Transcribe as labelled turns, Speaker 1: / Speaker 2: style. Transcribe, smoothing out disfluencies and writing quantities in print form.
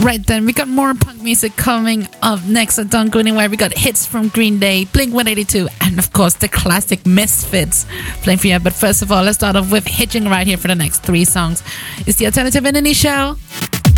Speaker 1: Right then, we got more punk music coming up next, so don't go anywhere. We got hits from Green Day, Blink-182, and of course the classic Misfits playing for you. But first of all, let's start off with Hitching right here for the next 3 songs. It's the Alternative Indie Show.